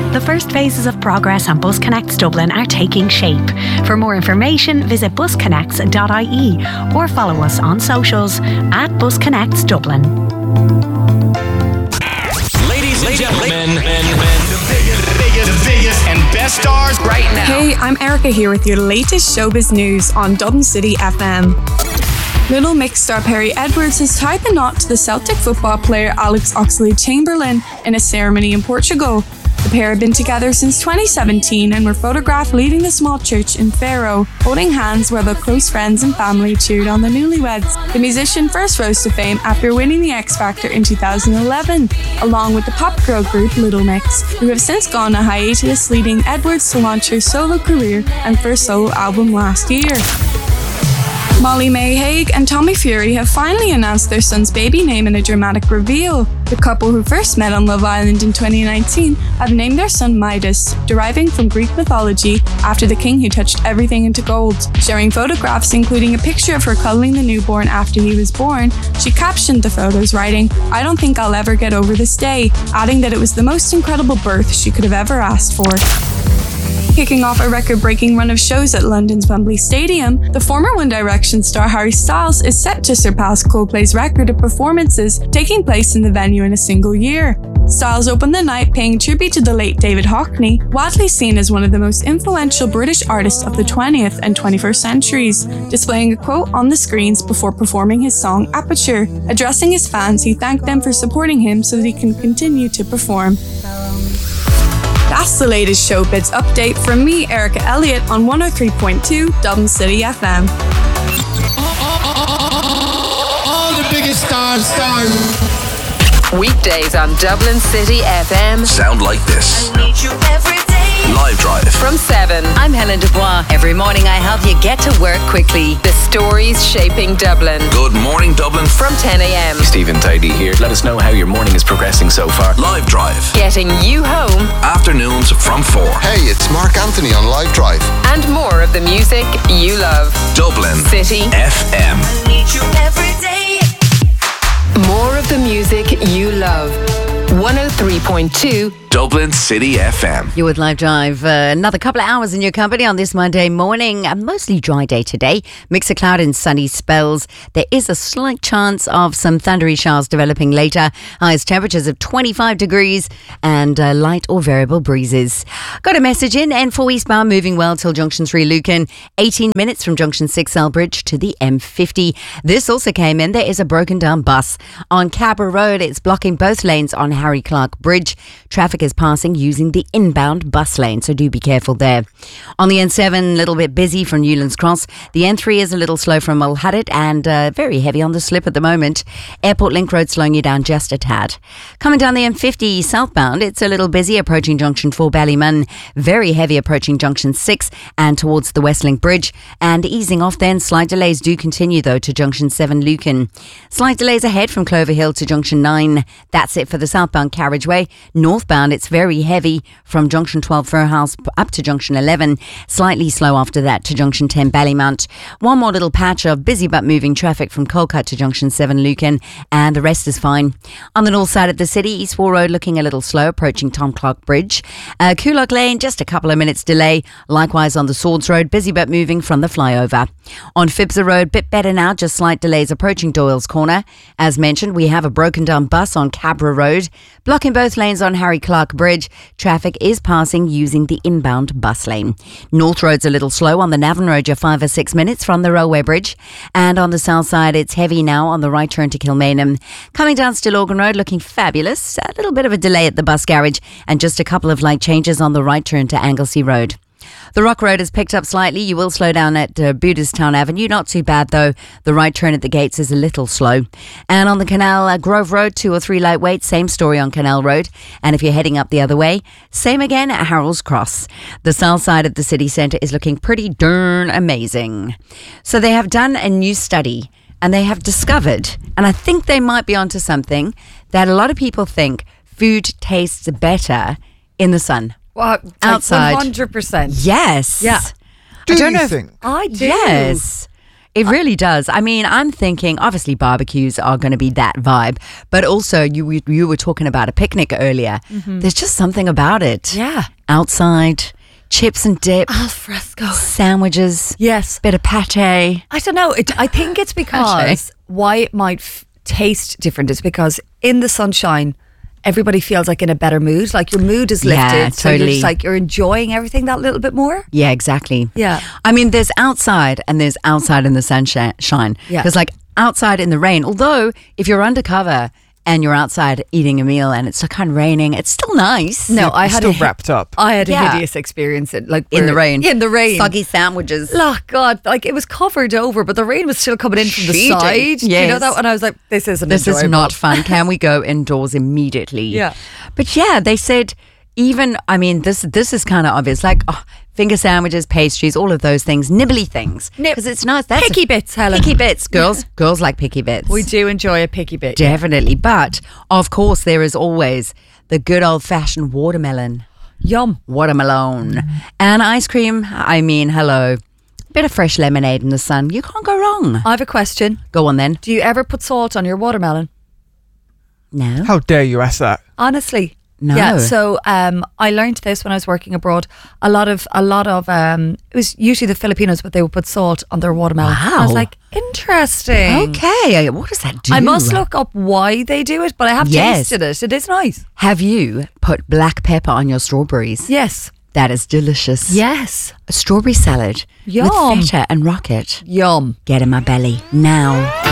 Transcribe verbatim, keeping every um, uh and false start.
The first phases of progress on Bus Connects Dublin are taking shape. For more information, visit bus connects dot I E or follow us on socials at Bus Connects Dublin. Ladies and gentlemen, the biggest, biggest, the biggest and best stars right now. Hey, I'm Erica here with your latest showbiz news on Dublin City F M. Little Mix star Perry Edwards has tied the knot to the Celtic football player Alex Oxlade-Chamberlain in a ceremony in Portugal. The pair have been together since twenty seventeen and were photographed leading the small church in Faro, holding hands while their close friends and family cheered on the newlyweds. The musician first rose to fame after winning the X Factor in two thousand eleven, along with the pop girl group Little Mix, who have since gone on hiatus, leading Edwards to launch her solo career and first solo album last year. Molly May Hague and Tommy Fury have finally announced their son's baby name in a dramatic reveal. The couple, who first met on Love Island in twenty nineteen, have named their son Midas, deriving from Greek mythology after the king who touched everything into gold. Sharing photographs, including a picture of her cuddling the newborn after he was born, she captioned the photos, writing, "I don't think I'll ever get over this day," adding that it was the most incredible birth she could have ever asked for. Kicking off a record-breaking run of shows at London's Wembley Stadium, the former One Direction star Harry Styles is set to surpass Coldplay's record of performances taking place in the venue in a single year. Styles opened the night paying tribute to the late David Hockney, widely seen as one of the most influential British artists of the twentieth and twenty-first centuries, displaying a quote on the screens before performing his song Aperture. Addressing his fans, he thanked them for supporting him so that he can continue to perform. That's the latest showbiz update from me, Erica Elliott, on one oh three point two Dublin City F M. All the biggest stars, stars. Weekdays on Dublin City F M sound like this. I need you every day. Live Drive. From seven, I'm Helen Dubois. Every morning I help you get to work quickly. The stories shaping Dublin. Good morning, Dublin. From ten a.m. Stephen Tidy here. Let us know how your morning is progressing so far. Live Drive. Getting you home. Afternoons from four. Hey, it's Mark Anthony on Live Drive. And more of the music you love. Dublin City F M. I need you every day. More of the music you love. one oh three point two Dublin City F M. You're with Live Drive. Uh, another couple of hours in your company on this Monday morning. A mostly dry day today. Mix of cloud and sunny spells. There is a slight chance of some thundery showers developing later. Highest temperatures of twenty-five degrees and uh, light or variable breezes. Got a message in. N four eastbound moving well till Junction three Lucan. eighteen minutes from Junction six Elbridge to the M fifty. This also came in. There is a broken down bus on Cabra Road. It's blocking both lanes on Harry Clark Bridge. Traffic is passing using the inbound bus lane, so do be careful there. On the N seven, a little bit busy from Newlands Cross. The N three is a little slow from Mulhadit and uh, very heavy on the slip at the moment. Airport Link Road slowing you down just a tad. Coming down the M fifty southbound, it's a little busy approaching Junction four Ballymun. Very heavy approaching Junction six and towards the Westlink Bridge. And easing off then, slight delays do continue though to Junction seven Lucan. Slight delays ahead from Clover Hill to Junction nine. That's it for the southbound carriageway. Northbound, it's very heavy from Junction twelve Fairhouse up to Junction eleven. Slightly slow after that to Junction ten Ballymount. One more little patch of busy but moving traffic from Colcut to Junction seven Lucan, and the rest is fine. On the north side of the city, East Wall Road looking a little slow approaching Tom Clark Bridge. Uh, Coolock Lane, just a couple of minutes delay. Likewise on the Swords Road, busy but moving from the flyover. On Fibser Road, bit better now, just slight delays approaching Doyle's Corner. As mentioned, we have a broken down bus on Cabra Road, blocking both lanes on Harry Clark Bridge. Traffic is passing using the inbound bus lane. North Road's a little slow on the Navan Road, you're five or six minutes from the railway bridge. And on the south side, it's heavy now on the right turn to Kilmainham. Coming down Stillorgan Road, looking fabulous. A little bit of a delay at the bus garage and just a couple of light changes on the right turn to Anglesey Road. The Rock Road has picked up slightly. You will slow down at uh, Booterstown Avenue. Not too bad, though. The right turn at the gates is a little slow. And on the Canal uh, Grove Road, two or three lightweight. Same story on Canal Road. And if you're heading up the other way, same again at Harold's Cross. The south side of the city centre is looking pretty darn amazing. So they have done a new study and they have discovered, and I think they might be onto something, that a lot of people think food tastes better in the sun. Well, outside. one hundred percent. Yes. Yeah. Do I don't you know if- think? I do. Yes. It really does. I mean, I'm thinking, obviously, barbecues are going to be that vibe, but also you you were talking about a picnic earlier. Mm-hmm. There's just something about it. Yeah. Outside, chips and dip, al fresco sandwiches. Yes. Bit of pate. I don't know. It, I think it's because why it might f- taste different is because in the sunshine, everybody feels like in a better mood. Like your mood is lifted. Yeah, so you're totally. just like you're enjoying everything that little bit more. Yeah, exactly. Yeah. I mean, there's outside and there's outside in the sunshine. Yeah. Because like outside in the rain, although if you're undercover and you're outside eating a meal and it's kind of raining, it's still nice. No, I had still a, wrapped up. I had a Yeah. hideous experience in, like In the where- rain. In the rain. Soggy sandwiches. Oh God, like it was covered over, but the rain was still coming in from the Cheating. side. Do you know Yes. that? And I was like, this isn't This enjoyable. is not fun. Can we go indoors immediately? Yeah. But yeah, they said even, I mean, this this is kind of obvious. Like oh, finger sandwiches, pastries, all of those things, nibbly things. Nib- Because it's nice. That's Picky bits, Helen. Picky bits. Girls, girls like picky bits. We do enjoy a picky bit. Definitely. But of course, there is always the good old fashioned watermelon. Yum. Watermelon. And ice cream. I mean, hello. Bit of fresh lemonade in the sun. You can't go wrong. I have a question. Go on then. Do you ever put salt on your watermelon? No. How dare you ask that? Honestly. No. Yeah, so um, I learned this when I was working abroad. A lot of, a lot of, um, it was usually the Filipinos, but they would put salt on their watermelon. I was Wow. like, interesting. Okay. What does that do? I must look up why they do it, but I have Yes. tasted it. It is nice. Have you put black pepper on your strawberries? Yes. That is delicious. Yes. A strawberry salad Yum. with feta and rocket. Yum. Get in my belly now.